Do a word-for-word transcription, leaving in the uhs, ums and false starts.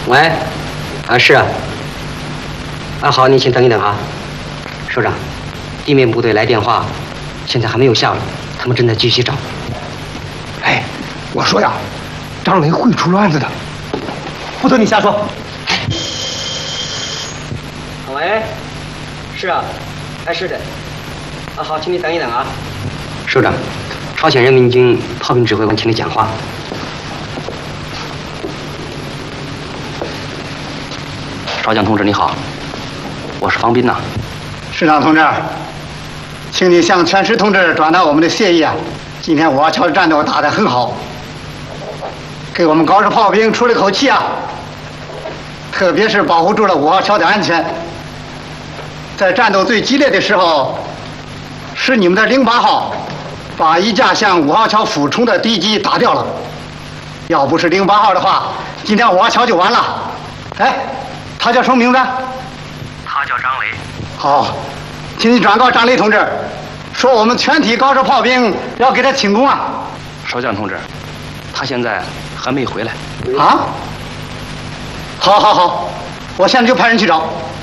喂，啊是啊，啊好，你请等一等啊，首长，地面部队来电话，现在还没有下落，他们正在继续找。 哎，我说呀，张雷会出乱子的，不准你瞎说。 喂，是啊，哎是的，啊好，请你等一等啊，首长，朝鲜人民军炮兵指挥官请你讲话。少将同志你好，我是方斌呐。 师长同志，请你向全师同志转达我们的谢意啊！今天五号桥的战斗打得很好，给我们高射炮兵出了口气啊！特别是保护住了五号桥的安全。在战斗最激烈的时候，是你们的零八号把一架向五号桥俯冲的敌机打掉了。要不是零八号的话，今天五号桥就完了。哎。他叫什么名字？ 他叫张雷。 好，请你转告张雷同志，说我们全体高射炮兵要给他请功啊。 少将同志，他现在还没回来。 啊？好，好，好，我现在就派人去找。